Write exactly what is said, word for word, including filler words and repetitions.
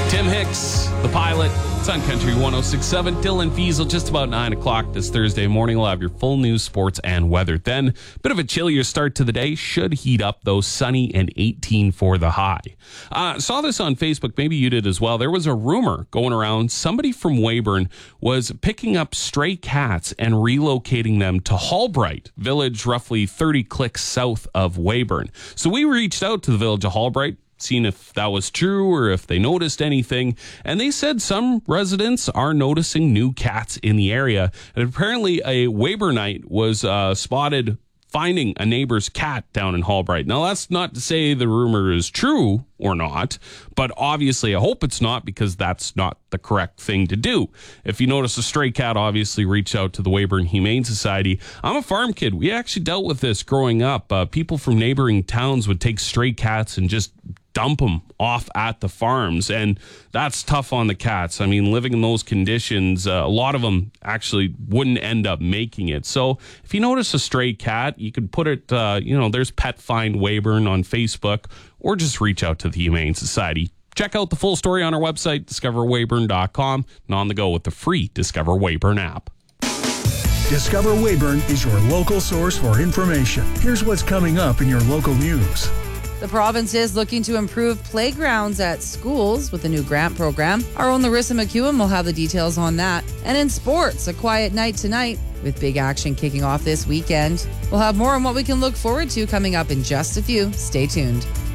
Tim Hicks, the pilot, Sun Country one oh six point seven. Dylan Fiesel, just about nine o'clock this Thursday morning. We'll have your full news, sports, and weather. Then, bit of a chillier start to the day. Should heat up, though, sunny and eighteen for the high. Uh, saw this on Facebook. Maybe you did as well. There was a rumor going around. Somebody from Weyburn was picking up stray cats and relocating them to Hallbright Village, roughly thirty clicks south of Weyburn. So we reached out to the village of Hallbright, seen if that was true or if they noticed anything. And they said some residents are noticing new cats in the area. And apparently a Weyburnite was uh, spotted finding a neighbor's cat down in Hallbright. Now, that's not to say the rumor is true or not, but obviously I hope it's not, because that's not the correct thing to do. If you notice a stray cat, obviously reach out to the Weyburn Humane Society. I'm a farm kid. We actually dealt with this growing up. Uh, people from neighboring towns would take stray cats and just dump them off at the farms, and that's tough on the cats. I mean, living in those conditions, uh, a lot of them actually wouldn't end up making it. So if you notice a stray cat, you could put it, uh, you know, there's Pet Find Weyburn on Facebook, or just reach out to the Humane Society. Check out the full story on our website, discover weyburn dot com, and on the go with the free Discover Weyburn app. Discover Weyburn is your local source for information. Here's what's coming up in your local news. The province is looking to improve playgrounds at schools with a new grant program. Our own Larissa McEwen will have the details on that. And in sports, a quiet night tonight with big action kicking off this weekend. We'll have more on what we can look forward to coming up in just a few. Stay tuned.